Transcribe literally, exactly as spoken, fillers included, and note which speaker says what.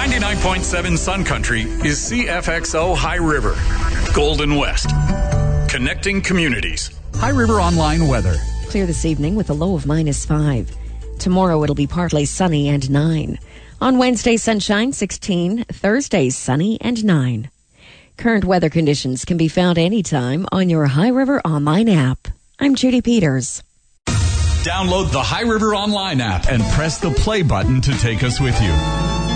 Speaker 1: ninety-nine point seven Sun Country is C F X O High River, Golden West. Connecting communities.
Speaker 2: High River Online weather.
Speaker 3: Clear this evening with a low of minus five. Tomorrow it'll be partly sunny and nine. On Wednesday, sunshine, sixteen. Thursday, sunny and nine. Current weather conditions can be found anytime on your High River Online app. I'm Judy Peters.
Speaker 2: Download the High River Online app and press the play button to take us with you.